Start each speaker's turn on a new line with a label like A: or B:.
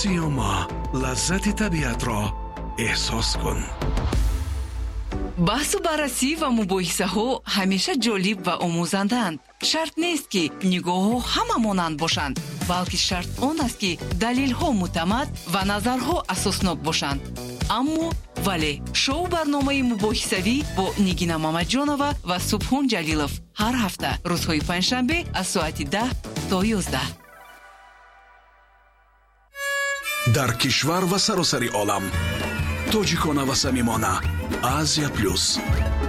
A: سیوما، لذت طبیعت را احساس کن.
B: بحث و بررسی و مباحثه ها همیشه جالب و آموزندند. شرط نیست که نگاه ها همه مانند باشند، بلکه شرط آن است که دلیل ها معتمد و نظرها اساسناک باشند. اما ولی شو برنامه مباحثوی با نگینا مامدجانова و سبحان جلیلов هر هفته روزهای پنجشنبه از ساعت 10 تا 11
A: در کشور و سراسر عالم، تاجیکانه و صمیمانه، Азия Плюс.